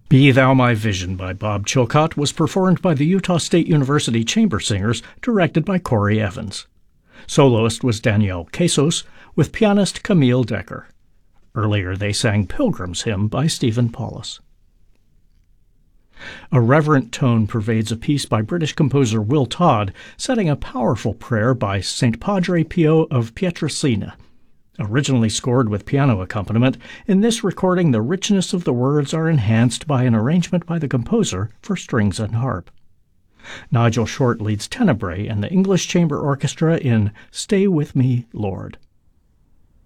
Be Thou My Vision by Bob Chilcott was performed by the Utah State University Chamber Singers, directed by Corey Evans. Soloist was Danielle Quesos, with pianist Camille Decker. Earlier they sang Pilgrim's Hymn by Stephen Paulus. A reverent tone pervades a piece by British composer Will Todd, setting a powerful prayer by St. Padre Pio of Pietrelcina. Originally scored with piano accompaniment, in this recording the richness of the words are enhanced by an arrangement by the composer for strings and harp. Nigel Short leads Tenebrae and the English Chamber Orchestra in Stay With Me, Lord.